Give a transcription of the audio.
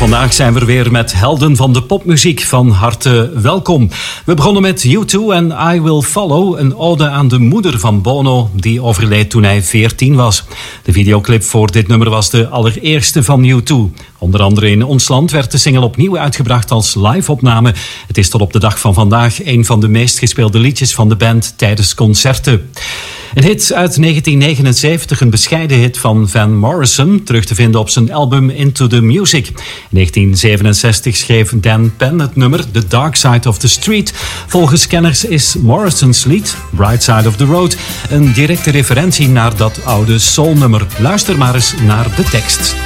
Vandaag zijn we weer met helden van de popmuziek. Van harte welkom. We begonnen met U2 en I Will Follow, een ode aan de moeder van Bono, die overleed toen hij 14 was. De videoclip voor dit nummer was de allereerste van U2. Onder andere in ons land werd de single opnieuw uitgebracht als live-opname. Het is tot op de dag van vandaag een van de meest gespeelde liedjes van de band tijdens concerten. Een hit uit 1979, een bescheiden hit van Van Morrison, terug te vinden op zijn album Into the Music. In 1967 schreef Dan Penn het nummer The Dark Side of the Street. Volgens kenners is Morrison's lied Bright Side of the Road een directe referentie naar dat oude soulnummer. Luister maar eens naar de tekst.